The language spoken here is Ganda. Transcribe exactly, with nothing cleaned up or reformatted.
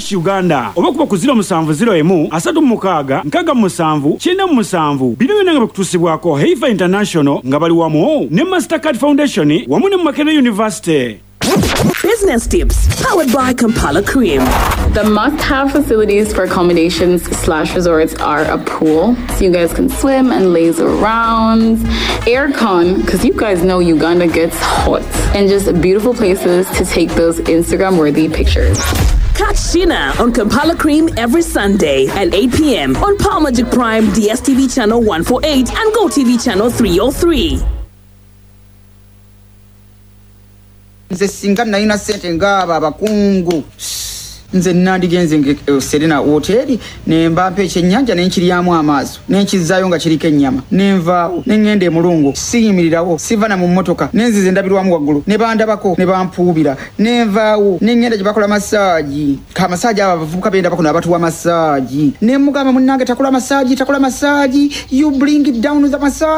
Touch Uganda oba kuba ku zero musanvu zero emu asatu mukaaga nkaga musanvu kyenda musanvu bino byonna nga bikutusibwako Heifa International nga bali wamu ne Mastercard Foundation wamu ne Makerere University. Business tips powered by Kampala Cream. The must-have facilities for accommodations slash resorts are a pool, so you guys can swim and laze around. Aircon, because you guys know Uganda gets hot. And just beautiful places to take those Instagram-worthy pictures. Catch Sheena on Kampala Cream every Sunday at eight p.m. on Power Magic Prime, D S T V channel one forty-eight and GoTV channel three oh three. Nze singa nalina sente ng'abo abakungu nze nandigenze nge Serena Hotel ne mbampa ekyennyanja ne nkiryamu amaaso ne nkizaayo nga kiriko ennyama ne nvaawo ne ngenda e Mulungu siyimirirawo siva na mu mmotoka ne nzize ndabirwamu waggulu ne bandabako ne bampuubira ne nvaawo ne ngenda gye bakola masaaji ka masaaji abo abavubuka benda bakono abatuwa masaaji ne mugamba munnange takola masaaji takola masaaji you bring it down with the massage.